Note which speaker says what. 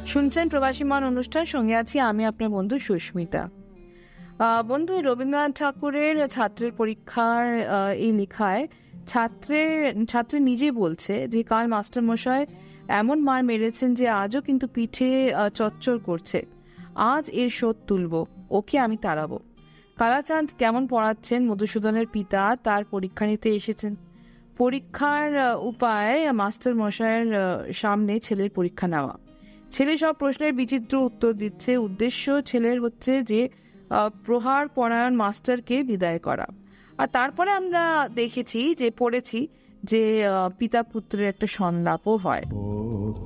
Speaker 1: শুনছেন প্রবাসী মান অনুষ্ঠান, সঙ্গে আছি আমি আপনার বন্ধু সুস্মিতা। বন্ধু, রবীন্দ্রনাথ ঠাকুরের ছাত্রের পরীক্ষার এই লেখায় ছাত্র নিজে বলছে যে কাল মাস্টারমশাই এমন মার মেরেছেন যে আজও কিন্তু পিঠে চচ্চর করছে। আজ এর শোধ তুলব, ওকে আমি তাড়াবো। কালাচাঁদ কেমন পড়াচ্ছেন মধুসূদনের পিতা তার পরীক্ষা নিতে এসেছেন। পরীক্ষার উপায় মাস্টার মশাইয়ের সামনে ছেলের পরীক্ষা নেওয়া। ছেলে সব প্রশ্নের বিচিত্র উত্তর দিচ্ছে। উদ্দেশ্য ছেলের হচ্ছে যে প্রহার পরায়ণ মাস্টারকে বিদায় করা। আর তারপরে আমরা দেখেছি যে পড়েছি যে পিতা পুত্রের একটা সংলাপও হয়।